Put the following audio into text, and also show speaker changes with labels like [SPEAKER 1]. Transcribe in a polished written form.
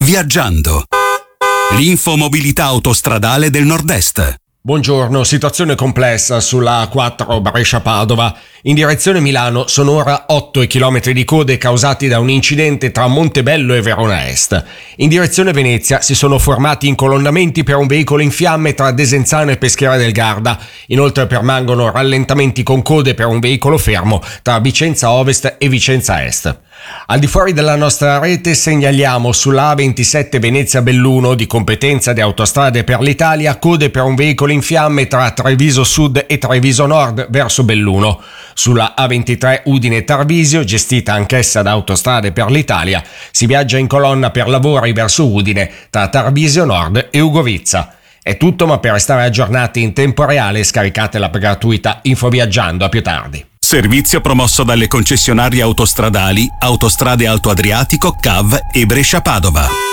[SPEAKER 1] Viaggiando. L'infomobilità autostradale del Nord-Est.
[SPEAKER 2] Buongiorno, situazione complessa sulla A4 Brescia-Padova. In direzione Milano sono ora 8 i chilometri di code causati da un incidente tra Montebello e Verona Est. In direzione Venezia si sono formati incolonnamenti per un veicolo in fiamme tra Desenzano e Peschiera del Garda. Inoltre permangono rallentamenti con code per un veicolo fermo tra Vicenza Ovest e Vicenza Est. Al di fuori della nostra rete segnaliamo sulla A27 Venezia-Belluno, di competenza di Autostrade per l'Italia, code per un veicolo in fiamme tra Treviso Sud e Treviso Nord verso Belluno. Sulla A23 Udine-Tarvisio, gestita anch'essa da Autostrade per l'Italia, si viaggia in colonna per lavori verso Udine tra Tarvisio Nord e Ugovizza. È tutto, ma per restare aggiornati in tempo reale scaricate l'app gratuita Infoviaggiando. A più tardi.
[SPEAKER 1] Servizio promosso dalle concessionarie autostradali Autostrade Alto Adriatico, CAV e Brescia Padova.